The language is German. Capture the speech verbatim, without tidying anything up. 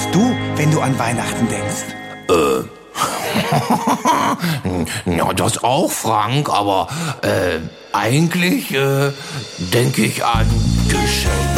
du, wenn du an Weihnachten denkst? Äh. Ja, das auch, Frank, aber äh, eigentlich äh, denke ich an Geschenke.